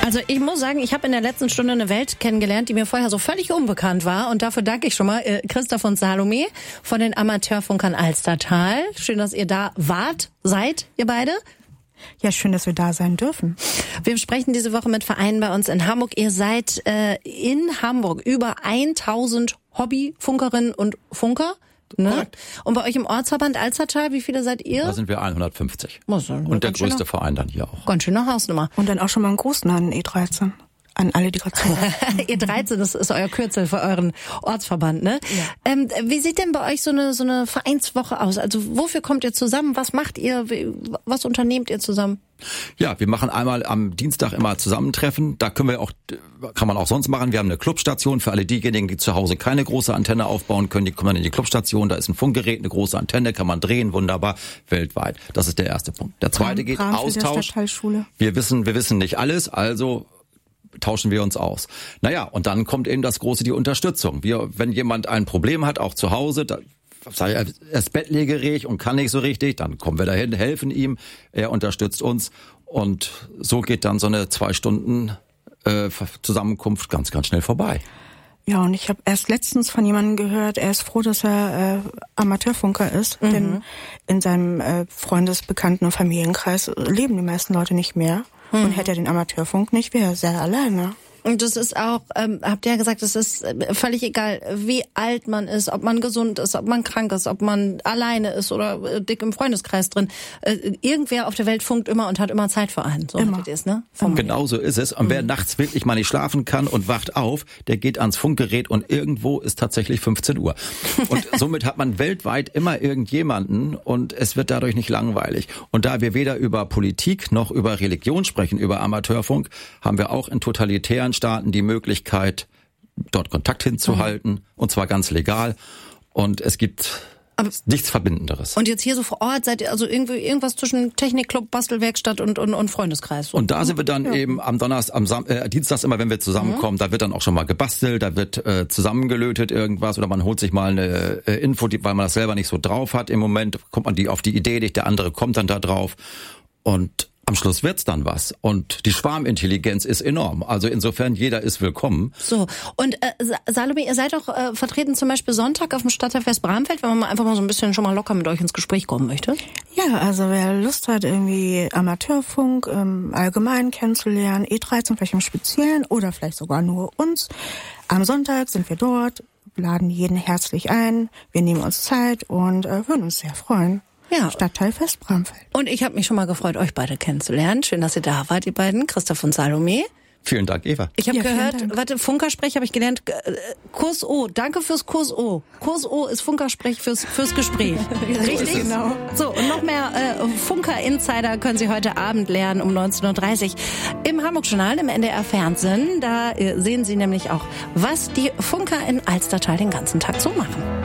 Also ich muss sagen, ich habe in der letzten Stunde eine Welt kennengelernt, die mir vorher so völlig unbekannt war. Und dafür danke ich schon mal Christoph und Salome von den Amateurfunkern Alstertal. Schön, dass ihr da seid, ihr beide. Ja, schön, dass wir da sein dürfen. Wir sprechen diese Woche mit Vereinen bei uns in Hamburg. Ihr seid in Hamburg über 1000 Hobbyfunkerinnen und Funker. Ne? Und bei euch im Ortsverband Alstertal, wie viele seid ihr? Da sind wir 150. Und der größte Verein dann hier auch. Ganz schöne Hausnummer. Und dann auch schon mal einen Gruß an E13. An alle, die gerade zuhören. E13, das ist euer Kürzel für euren Ortsverband, ne? Ja. Wie sieht denn bei euch so eine Vereinswoche aus? Also wofür kommt ihr zusammen? Was macht ihr? Was unternehmt ihr zusammen? Ja, wir machen einmal am Dienstag immer Zusammentreffen. Da kann man auch sonst machen. Wir haben eine Clubstation für alle diejenigen, die zu Hause keine große Antenne aufbauen können. Die kommen dann in die Clubstation. Da ist ein Funkgerät, eine große Antenne, kann man drehen, wunderbar, weltweit. Das ist der erste Punkt. Der zweite geht Austausch. Wir wissen nicht alles, also tauschen wir uns aus. Naja, und dann kommt eben das Große, die Unterstützung. Wenn jemand ein Problem hat, auch zu Hause, er ist bettlägerig und kann nicht so richtig, dann kommen wir dahin, helfen ihm, er unterstützt uns und so geht dann so eine 2 Stunden Zusammenkunft ganz, ganz schnell vorbei. Ja, und ich habe erst letztens von jemandem gehört, er ist froh, dass er Amateurfunker ist, denn in seinem Freundesbekannten- und Familienkreis leben die meisten Leute nicht mehr. Und hätte er den Amateurfunk nicht, wäre er sehr alleine. Und das ist auch, habt ihr ja gesagt, es ist völlig egal, wie alt man ist, ob man gesund ist, ob man krank ist, ob man alleine ist oder dick im Freundeskreis drin. Irgendwer auf der Welt funkt immer und hat immer Zeit für einen. So hattet ihr es, ne? Genau so ist es. Und wer nachts wirklich mal nicht schlafen kann und wacht auf, der geht ans Funkgerät und irgendwo ist tatsächlich 15 Uhr. Und somit hat man weltweit immer irgendjemanden und es wird dadurch nicht langweilig. Und da wir weder über Politik noch über Religion sprechen, über Amateurfunk, haben wir auch in totalitären Staaten die Möglichkeit, dort Kontakt hinzuhalten, und zwar ganz legal. Und es gibt nichts Verbindenderes. Und jetzt hier so vor Ort seid ihr also irgendwas zwischen Technikclub, Bastelwerkstatt und Freundeskreis. So. Und da sind wir dann eben am Dienstags immer, wenn wir zusammenkommen, da wird dann auch schon mal gebastelt, da wird zusammengelötet irgendwas oder man holt sich mal eine Info, weil man das selber nicht so drauf hat im Moment, kommt man auf die Idee nicht, der andere kommt dann da drauf und am Schluss wird's dann was. Und die Schwarmintelligenz ist enorm. Also insofern, jeder ist willkommen. So. Und Salome, ihr seid auch vertreten zum Beispiel Sonntag auf dem Stadtteilfest Bramfeld, wenn man einfach mal so ein bisschen schon mal locker mit euch ins Gespräch kommen möchte. Ja, also wer Lust hat, irgendwie Amateurfunk allgemein kennenzulernen, E13 vielleicht im Speziellen oder vielleicht sogar nur uns. Am Sonntag sind wir dort, laden jeden herzlich ein. Wir nehmen uns Zeit und würden uns sehr freuen. Ja. Stadtteilfest Bramfeld. Und ich habe mich schon mal gefreut, euch beide kennenzulernen. Schön, dass ihr da wart, ihr beiden, Christoph und Salome. Vielen Dank, Eva. Ich habe gehört, Funkersprech habe ich gelernt, Kurs O. Danke fürs Kurs O. Kurs O ist Funkersprech fürs Gespräch. Richtig? Genau. So, und noch mehr Funker-Insider können Sie heute Abend lernen um 19.30 Uhr im Hamburg-Journal, im NDR-Fernsehen. Da sehen Sie nämlich auch, was die Funker in Alstertal den ganzen Tag so machen.